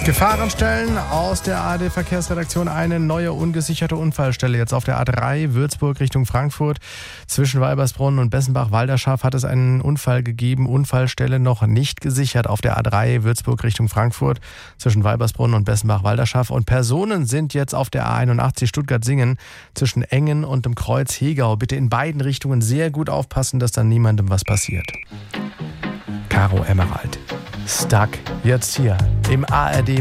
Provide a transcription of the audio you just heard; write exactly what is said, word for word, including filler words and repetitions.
Gefahrenstellen aus der A R D-Verkehrsredaktion. Eine neue ungesicherte Unfallstelle jetzt auf der A drei Würzburg Richtung Frankfurt. Zwischen Weibersbronn und Bessenbach-Walderschaft hat es einen Unfall gegeben. Unfallstelle noch nicht gesichert auf der A drei Würzburg Richtung Frankfurt. Zwischen Weibersbronn und Bessenbach-Walderschaft. Und Personen sind jetzt auf der A einundachtzig Stuttgart-Singen zwischen Engen und dem Kreuz Hegau. Bitte in beiden Richtungen sehr gut aufpassen, dass dann niemandem was passiert. Caro Emerald. Stuck. Jetzt hier im A R D